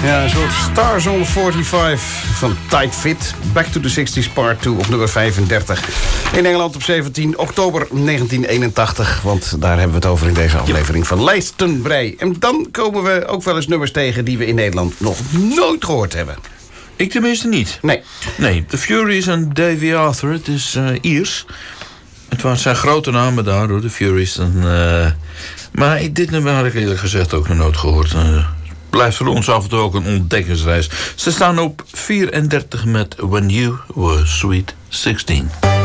Ja, een soort Stars on 45 van Tight Fit. Back to the 60s Part 2 op nummer 35. In Engeland op 17 oktober 1981. Want daar hebben we het over in deze aflevering van Lijstenbrei. En dan komen we ook wel eens nummers tegen die we in Nederland nog nooit gehoord hebben. Ik tenminste niet. Nee, The Furies en Davy Arthur, het is Iers. Het zijn grote namen daar, hoor, The Furies. Maar dit nummer had ik eerlijk gezegd ook nog nooit gehoord. Blijft voor ons af en toe ook een ontdekkingsreis. Ze staan op 34 met When You Were Sweet 16.